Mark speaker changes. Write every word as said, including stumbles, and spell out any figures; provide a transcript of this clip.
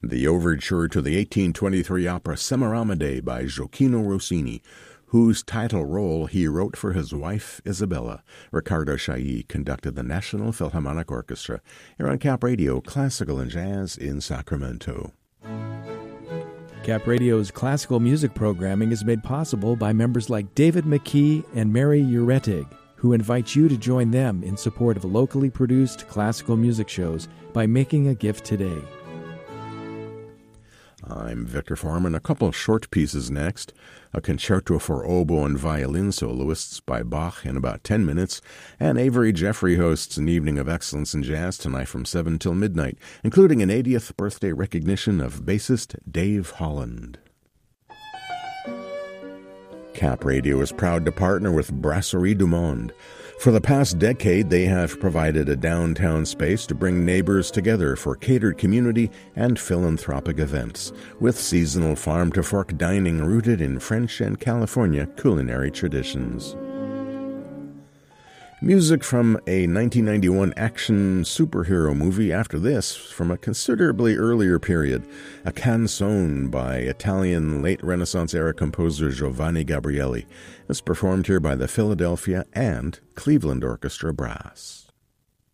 Speaker 1: the overture to the eighteen twenty-three opera Semiramide by Gioacchino Rossini, whose title role he wrote for his wife Isabella. Riccardo Chailly conducted the National Philharmonic Orchestra here on Cap Radio, Classical and Jazz in Sacramento.
Speaker 2: Cap Radio's classical music programming is made possible by members like David McKee and Mary Uretig, who invite you to join them in support of locally produced classical music shows by making a gift today.
Speaker 1: I'm Victor Foreman. A couple of short pieces next. A concerto for oboe and violin soloists by Bach in about ten minutes. And Avery Jeffrey hosts an evening of excellence in jazz tonight from seven till midnight, including an eightieth birthday recognition of bassist Dave Holland. Cap Radio is proud to partner with Brasserie du Monde. For the past decade, they have provided a downtown space to bring neighbors together for catered community and philanthropic events, with seasonal farm-to-fork dining rooted in French and California culinary traditions. Music from a nineteen ninety-one action superhero movie after this, from a considerably earlier period, a canzone by Italian late Renaissance-era composer Giovanni Gabrieli. It's performed here by the Philadelphia and Cleveland Orchestra Brass.